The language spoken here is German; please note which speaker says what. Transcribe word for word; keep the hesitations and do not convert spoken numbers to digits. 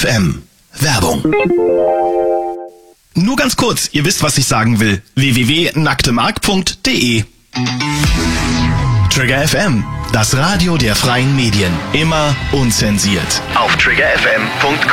Speaker 1: F M. Werbung. Nur ganz kurz, ihr wisst, was ich sagen will. w w w punkt nacktemark punkt de Trigger F M, das Radio der freien Medien. Immer unzensiert. Auf trigger f m punkt com